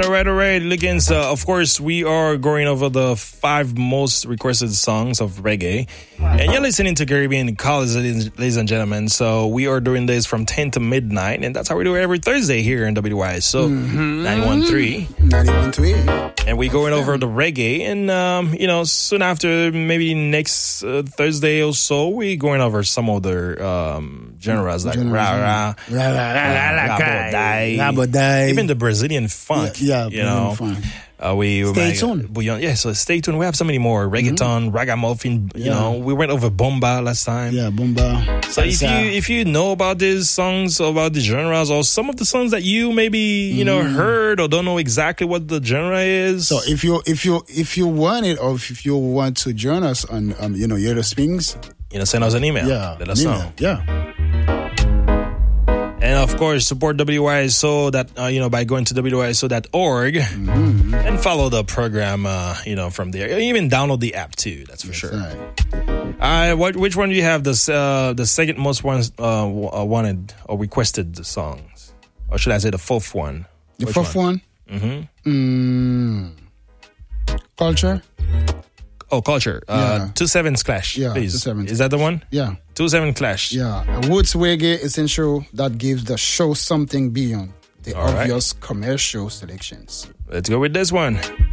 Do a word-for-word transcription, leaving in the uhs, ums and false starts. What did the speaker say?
right, all right, all right. Lookins, uh, of course, we are going over the five most requested songs of reggae. And you're listening to Caribbean College, ladies and gentlemen. So we are doing this from ten to midnight. And that's how we do it every Thursday here in W Y. So mm-hmm. ninety-one point three. ninety-one point three. And we're going over the reggae. And, um, you know, soon after, maybe next uh, Thursday or so, we're going over some other um, genres like Genres, rah, rah, Ra ra ra ra ra ra. even the Brazilian funk. Yeah, yeah, you know. funk. Uh, we Stay we, tuned. We, yeah, so stay tuned. We have so many more reggaeton, mm-hmm. ragamuffin. You yeah. know, we went over bomba last time. Yeah, bomba. So if you if you know about these songs, about the genres, or some of the songs that you maybe you mm. know heard or don't know exactly what the genre is. So if you if you if you want it, or if you want to join us on um, you know Hear the Swings, you know, send us an email. Yeah, let us know. Yeah. And of course, support W Y S O that uh, you know by going to W Y S O dot org mm-hmm. and follow the program. Uh, you know from there. Even download the app too. That's for That's sure. Right. Uh, what which one do you have? The uh, the second most ones uh, wanted or requested songs, or should I say the fourth one? The which fourth one. one? Mm-hmm. Mm, culture. Oh, culture. Uh, yeah. Two Sevens Clash. Yeah, please. Two Sevens. Is that the one? Yeah. Two Seven Clash. Yeah. A roots reggae essential that gives the show something beyond the All obvious right. commercial selections. Let's go with this one.